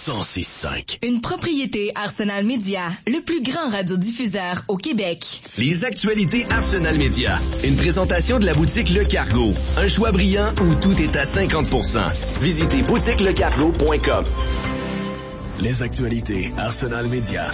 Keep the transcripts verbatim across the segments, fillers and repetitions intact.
cent six cinq. Une propriété Arsenal Média, le plus grand radiodiffuseur au Québec. Les actualités Arsenal Média. Une présentation de la boutique Le Cargo. Un choix brillant où tout est à cinquante pour cent. Visitez boutique le cargo point com. Les actualités Arsenal Média.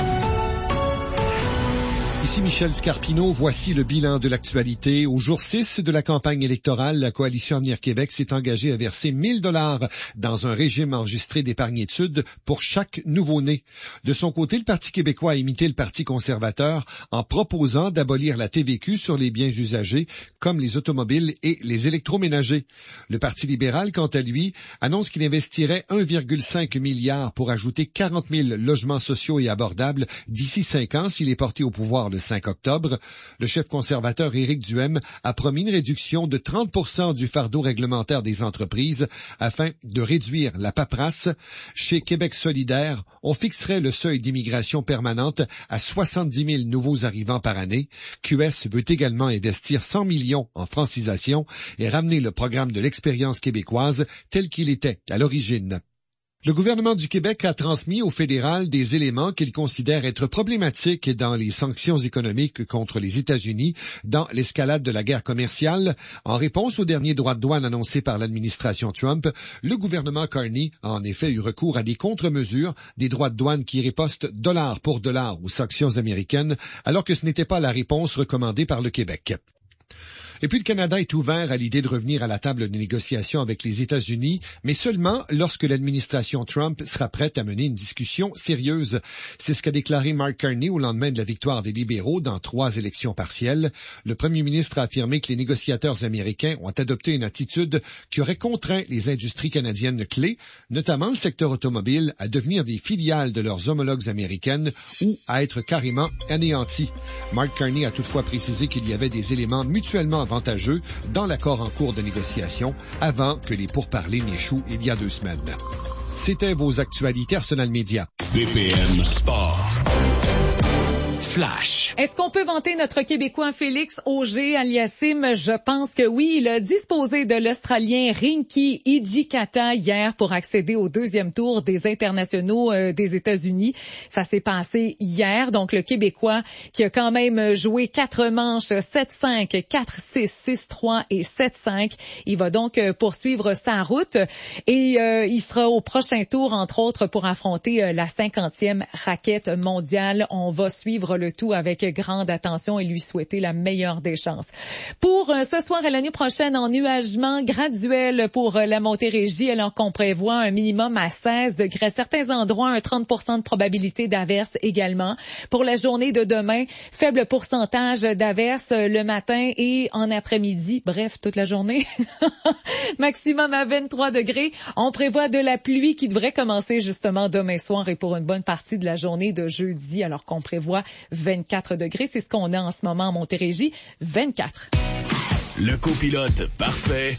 Ici Michel Scarpino, voici le bilan de l'actualité. Au jour six de la campagne électorale, la Coalition Avenir Québec s'est engagée à verser mille dollars dans un régime enregistré d'épargne-études pour chaque nouveau-né. De son côté, le Parti québécois a imité le Parti conservateur en proposant d'abolir la T V Q sur les biens usagés comme les automobiles et les électroménagers. Le Parti libéral, quant à lui, annonce qu'il investirait un virgule cinq milliard pour ajouter quarante mille logements sociaux et abordables d'ici cinq ans s'il est porté au pouvoir le cinq octobre. Le chef conservateur Éric Duhem a promis une réduction de trente pour cent du fardeau réglementaire des entreprises afin de réduire la paperasse. Chez Québec solidaire, on fixerait le seuil d'immigration permanente à soixante-dix mille nouveaux arrivants par année. Q S veut également investir cent millions en francisation et ramener le programme de l'expérience québécoise tel qu'il était à l'origine. Le gouvernement du Québec a transmis au fédéral des éléments qu'il considère être problématiques dans les sanctions économiques contre les États-Unis dans l'escalade de la guerre commerciale. En réponse au dernier droit de douane annoncé par l'administration Trump, le gouvernement Carney a en effet eu recours à des contre-mesures, des droits de douane qui ripostent dollar pour dollar aux sanctions américaines, alors que ce n'était pas la réponse recommandée par le Québec. Et puis le Canada est ouvert à l'idée de revenir à la table de négociation avec les États-Unis, mais seulement lorsque l'administration Trump sera prête à mener une discussion sérieuse. C'est ce qu'a déclaré Mark Carney au lendemain de la victoire des libéraux dans trois élections partielles. Le premier ministre a affirmé que les négociateurs américains ont adopté une attitude qui aurait contraint les industries canadiennes clés, notamment le secteur automobile, à devenir des filiales de leurs homologues américaines ou à être carrément anéantis. Mark Carney a toutefois précisé qu'il y avait des éléments mutuellement avantageux dans l'accord en cours de négociation avant que les pourparlers n'échouent il y a deux semaines. C'était vos actualités Arsenal Média. B P M Sport. Flash. Est-ce qu'on peut vanter notre Québécois Félix Auger-Aliassime? Je pense que oui. Il a disposé de l'Australien Rinky Hijikata hier pour accéder au deuxième tour des internationaux euh, des États-Unis. Ça s'est passé hier. Donc, le Québécois qui a quand même joué quatre manches, sept cinq, quatre six, six trois et sept cinq. Il va donc euh, poursuivre sa route et euh, il sera au prochain tour, entre autres, pour affronter euh, la cinquantième raquette mondiale. On va suivre le tout avec grande attention et lui souhaiter la meilleure des chances. Pour euh, ce soir et la nuit prochaine, ennuagement graduel pour euh, la Montérégie, alors qu'on prévoit un minimum à seize degrés. À certains endroits, un trente pour cent de probabilité d'averse également. Pour la journée de demain, faible pourcentage d'averse le matin et en après-midi. Bref, toute la journée. Maximum à vingt-trois degrés. On prévoit de la pluie qui devrait commencer justement demain soir et pour une bonne partie de la journée de jeudi, alors qu'on prévoit vingt-quatre degrés. C'est ce qu'on a en ce moment en Montérégie. vingt-quatre. Le copilote parfait